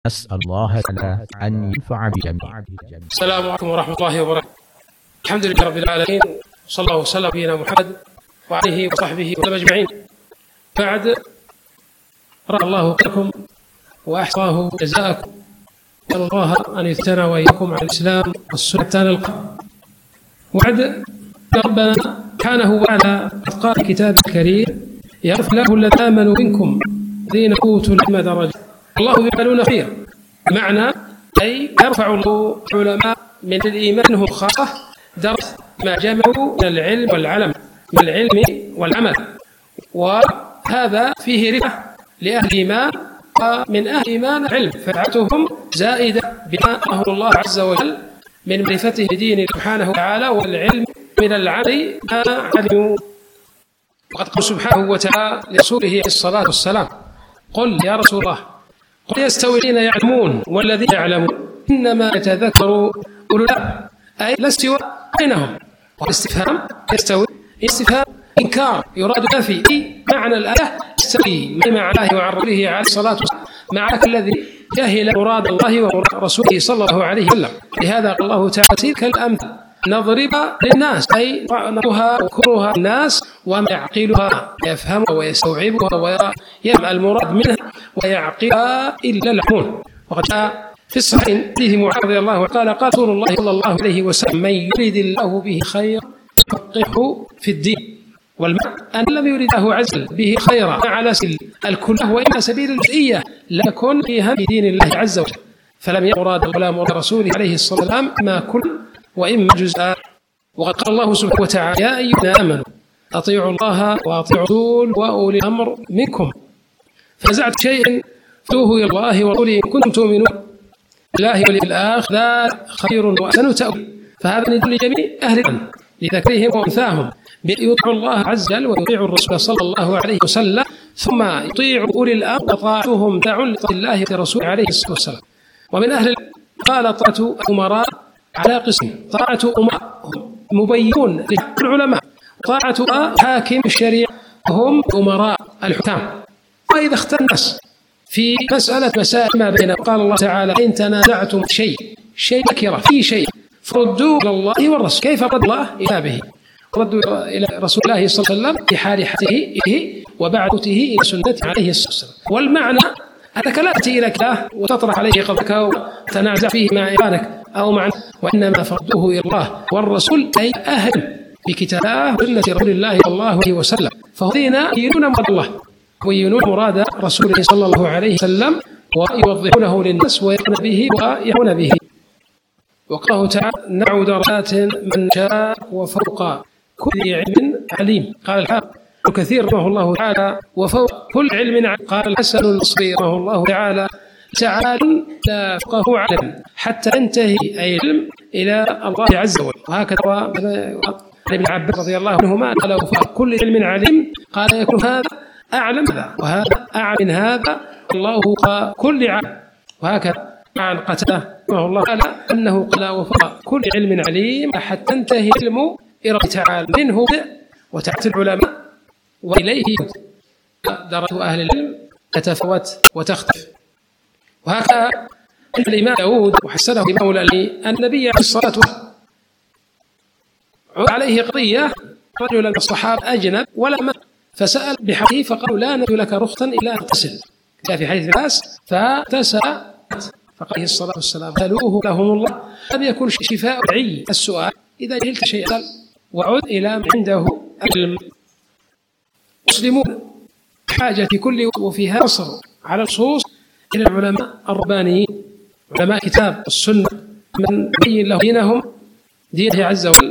أسأل الله تعالى أن ينفع بجميع. السلام عليكم ورحمة الله وبركاته. الحمد لله رب العالمين، صلى الله وسلم على نبينا محمد وعليه وصحبه وسلم أجمعين. بعد، رأى الله لكم وأحصاه جزاءكم، نسأل الله أن يثنى وإياكم على الإسلام والسنة نلقى. وعد ربنا سبحانه وتعالى قد قال في كتابه الكريم: يغفر له الذين آمنوا منكم الذين أوتوا العلم درجات الله يعملون خير. معنى أي يرفع الله العلماء من الإيمان منهم خاصة درجة ما جمعوا من العلم والعلم، من العلم والعمل، وهذا فيه رفعة لأهل الإيمان، ومن أهل الإيمان علم فرعتهم زائدة بما أمر الله عز وجل من معرفته بدينه سبحانه وتعالى، والعلم من العمل ما علموا. وقد قال سبحانه وتعالى لرسوله عليه الصلاة والسلام: قل يا رسول الله، قل يستوي الذين يعلمون والذين يعلمون إنما يتذكر أولو الألباب. أي لا استواء بينهم. والاستفهام يستوي استفهام إنكار يراد نفي. معنى الآية يستوي مع الله وعن رسوله عليه الصلاة والسلام مع الذي جهل مراد الله ورسوله صلى الله عليه وسلم. لهذا قال الله تعالى: تلك الأمثال نضربها للناس، أي نضربها وكرها الناس وما يعقلها يفهمها ويستوعبها ويفهم المراد منها ويعقلها إلا العلمون. وقد جاء في الصحيح حديث معاذ رضي الله عنه قال: قال رسول الله صلى الله عليه وسلم: من يريد الله به خير يفقهه في الدين. والمعنى أن لم يريد الله عز وجل به خيرا على سبيل الكلية وإما سبيل الجزئية لا يكون فيها في دين الله عز وجل، فلم يراد ولا مراد رسوله عليه الصلاة والسلام ما كل وإما جزءا. وقد قال الله سبحانه وتعالى: يا أيها الذين آمنوا أطيعوا الله وأطيعوا الرسول وأولي الأمر منكم، فنزعت شيئا فدوه إلى الله ورسوله إن كنتم تؤمنون بالله واليوم الآخر ذلك خير وأحسن تأويلا. فهذا ندل لجميع أهل العلم لذكرهم وأنثاهم يطيعوا الله عز وجل ويطيعوا الرسول صلى الله عليه وسلم، ثم يطيعوا أولي الأمر وطاعتهم تبع لطاعة الله ورسوله عليه الصلاة والسلام. ومن أهل قال: طاعة الأمراء على قسم: طاعة أمراء مبينون للعلماء، طاعة حاكم الشريعة هم أمراء الحكام. وإذا اختلف الناس في مسائل ما بين، قال الله تعالى: إن تنازعتم شيء نكرة في شيء فردوه إلى الله والرسول. كيف رد الله إلى به؟ ردوا إلى رسول الله صلى الله عليه وسلم في حال حياته وبعد موته إلى سنته عليه الصلاة والسلام. والمعنى أنك لا تأتي إلى كلاه وتطرح عليه قضك وتنازع فيه مع إخوانك أو مع، وإنما فردوه إلى الله والرسول، أي أهل بكتابه وسنة رسول الله صلى الله عليه وسلم. فهذين يبينون مراد الله ويبينون مراد رسوله صلى الله عليه وسلم ويوضحونه للناس ويقومون به ويعون به. وقال تعالى: نعود درجات من شاء وفوق كل علم عليم. قال الحافظ كثير رحمه الله تعالى: وفوق كل علم عليم. قال الحسن البصري رحمه الله تعالى: تعال لا فقه علم حتى ينتهي أي علم إلى الله عز وجل. وهكذا ابن عباس رضي الله عنهما قال: وفوق كل علم عليم، قال يكون هذا أعلم هذا وهذا أعلم من هذا، الله فوق كل علم. وهكذا عن قتادة رحمه الله تعالى أنه قال: وفوق كل علم عليم حتى تنتهي علم إلى تعالى منه وتحت العلماء وإليه درجة أهل العلم تتفاوت وتختلف. وهكذا الإمام داود وحسنه بمولى النبي عليه الصلاة والسلام عليه قضية رجل من الصحابة أجنب ولا ماء، فسأل بحقه فقالوا: لا نجد لك رخصا إلا أن تغتسل. جاء في حديث الناس فاغتسل، فقال عليه الصلاة والسلام: سألوه لهم الله لم يكن شفاء عي السؤال، إذا جهلت شيئا وعد إلى من عنده علم. المسلمون حاجة في كل وفي هذا العصر على الخصوص إلى العلماء الربانيين، علماء كتاب السنة، من يبين له دينهم دينه عز وجل